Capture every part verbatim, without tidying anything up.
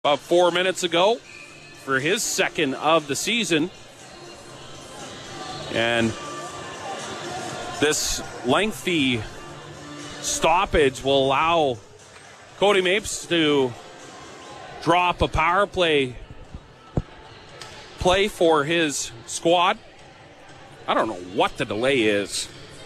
about four minutes ago for his second of the season. And this lengthy stoppage will allow Cody Mapes to drop a power play play for his squad. I don't know what the delay is.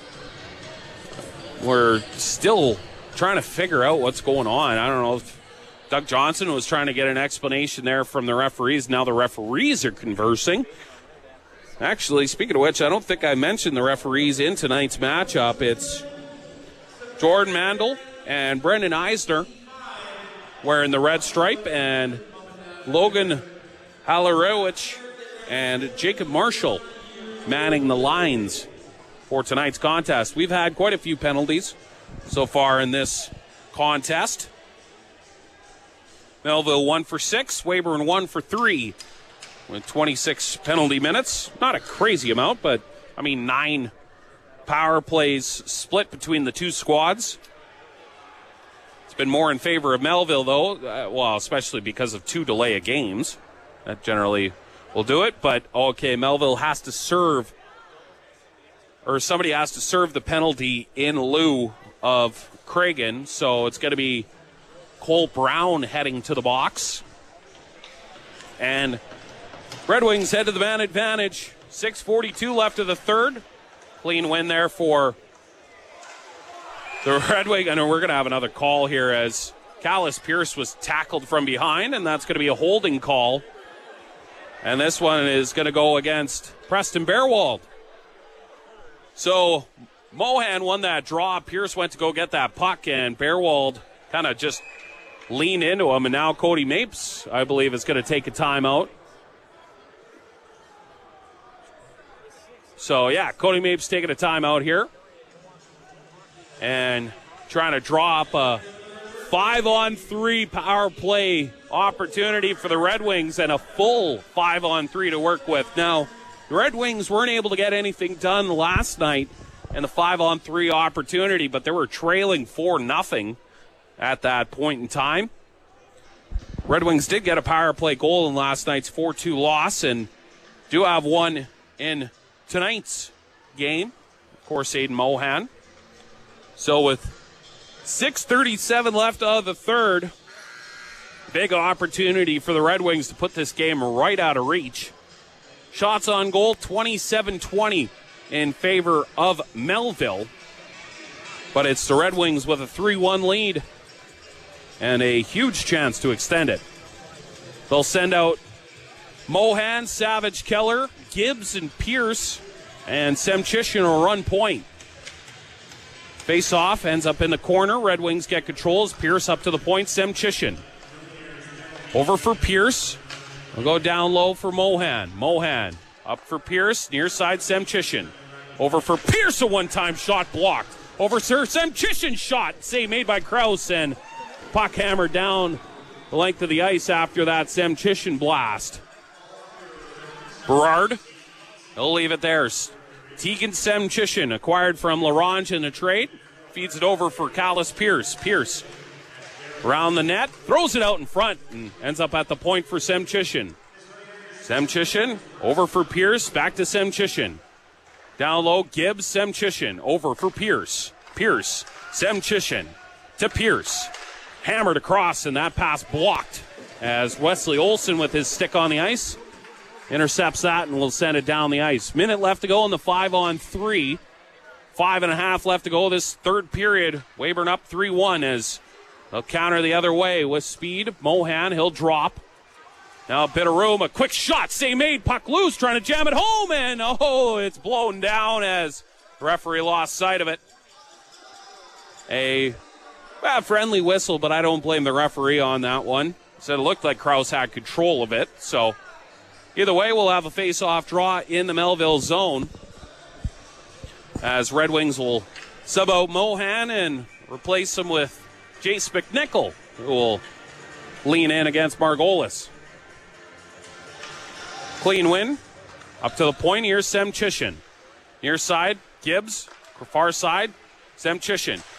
We're still trying to figure out what's going on. I don't know if Doug Johnson was trying to get an explanation there from the referees. Now the referees are conversing. Actually, speaking of which, I don't think I mentioned the referees in tonight's matchup. It's Jordan Mandel and Brendan Eisner wearing the red stripe, and Logan Halarowicz and Jacob Marshall manning the lines for tonight's contest. We've had quite a few penalties so far in this contest. Melville one for six, Weyburn one for three with twenty-six penalty minutes. Not a crazy amount, but I mean nine power plays split between the two squads. It's been more in favor of Melville, though, uh, well, especially because of two delay of games. That generally will do it, but okay, Melville has to serve, or somebody has to serve the penalty in lieu of Cragen, so it's going to be Cole Brown heading to the box. And Red Wings head to the man advantage. six forty-two left of the third. Clean win there for the Red Wings. I know we're going to have another call here as Callis Pierce was tackled from behind, and that's going to be a holding call. And this one is going to go against Preston Bearwald. So Mohan won that draw. Pierce went to go get that puck, and Bearwald kind of just leaned into him. And now Cody Mapes, I believe, is going to take a timeout. So, yeah, Cody Mapes taking a timeout here. And trying to draw up a five-on-three power play opportunity for the Red Wings and a full five-on-three to work with. Now, the Red Wings weren't able to get anything done last night in the five-on-three opportunity, but they were trailing four nothing at that point in time. Red Wings did get a power play goal in last night's four two loss and do have one in tonight's game. Of course, Aiden Mohan. So with six thirty-seven left of the third, big opportunity for the Red Wings to put this game right out of reach. Shots on goal, twenty-seven twenty in favor of Melville. But it's the Red Wings with a three one lead and a huge chance to extend it. They'll send out Mohan, Savage, Keller, Gibbs, and Pierce, and Semchishin will run point. Face-off ends up in the corner. Red Wings get controls. Pierce up to the point. Semchishin over for Pierce. We'll go down low for Mohan. Mohan up for Pierce. Near side, Semchishin. Over for Pierce, a one-time shot blocked. Over Sir Semchishin shot. Save made by Krause, and puck hammered down the length of the ice after that Semchishin blast. Berard, he'll leave it there. Tegan Semchishin, acquired from LaRange in a trade, feeds it over for Callis Pierce. Pierce around the net, throws it out in front, and ends up at the point for Semchishin. Semchishin over for Pierce, back to Semchishin. Down low, Gibbs, Semchishin, over for Pierce. Pierce, Semchishin to Pierce. Hammered across, and that pass blocked as Wesley Olson with his stick on the ice intercepts that and will send it down the ice. Minute left to go in the five-on-three. Five and a half left to go this third period. Weyburn up three one as they'll counter the other way with speed. Mohan, he'll drop. Now a bit of room, a quick shot. Save made, puck loose, trying to jam it home, and oh, it's blown down as the referee lost sight of it. A well, friendly whistle, but I don't blame the referee on that one. Said it looked like Krause had control of it, so either way, we'll have a face-off draw in the Melville zone as Red Wings will sub out Mohan and replace him with Jace McNichol, who will lean in against Margolis. Clean win. Up to the point, here's Semchishin. Near side, Gibbs. Far side, Semchishin.